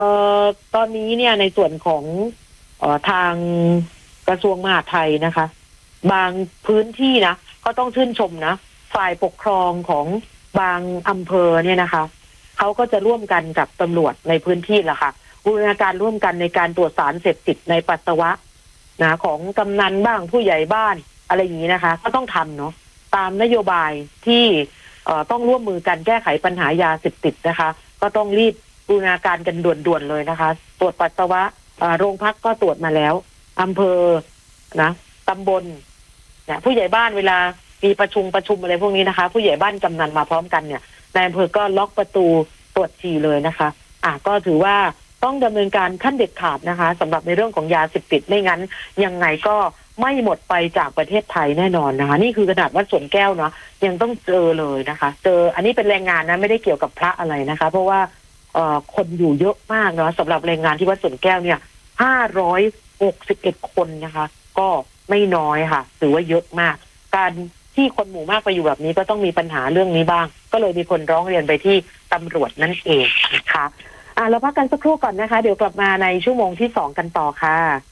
ตอนนี้เนี่ยในส่วนของทางกระทรวงมหาดไทยนะคะ บางพื้นที่นะก็ต้องชื่นชมนะฝ่ายปกครองของบางอำเภอเนี่ยนะคะเขาก็จะร่วมกันกับตำรวจในพื้นที่แหละค่ะบูรณาการร่วมกันในการตรวจสารเสพติดในปัสสาวะนะของกำนันบ้างผู้ใหญ่บ้านอะไรอย่างนี้นะคะ ก็ต้องทำเนาะตามนโยบายที่ต้องร่วมมือกันแก้ไขปัญหายาเสพติดนะคะ ก็ต้องรีบบูรณาการกันด่วนๆเลยนะคะ ตรวจปัสสาวะโรงพักก็ตรวจมาแล้วอำเภอนะตำบลเนี่ยผู้ใหญ่บ้านเวลามีประชุมอะไรพวกนี้นะคะ ผู้ใหญ่บ้านกำนันมาพร้อมกันเนี่ยนายอำเภอก็ล็อกประตูตรวจฉี่เลยนะคะก็ถือว่าต้องดำเนินการขั้นเด็ดขาดนะคะสำหรับในเรื่องของยาเสพติดไม่งั้นยังไงก็ไม่หมดไปจากประเทศไทยแน่นอนนะคะนี่คือขนาดวัดสวนแก้วเนาะยังต้องเจอเลยนะคะเจออันนี้เป็นแรงงานนะไม่ได้เกี่ยวกับพระอะไรนะคะเพราะว่าคนอยู่เยอะมากเนาะสำหรับแรงงานที่วัดสวนแก้วเนี่ย561 คนนะคะก็ไม่น้อยค่ะถือว่าเยอะมากการที่คนหมู่มากไปอยู่แบบนี้ก็ต้องมีปัญหาเรื่องนี้บ้างก็เลยมีคนร้องเรียนไปที่ตำรวจนั่นเองนะคะเราพักกันสักครู่ก่อนนะคะเดี๋ยวกลับมาในชั่วโมงที่2กันต่อค่ะ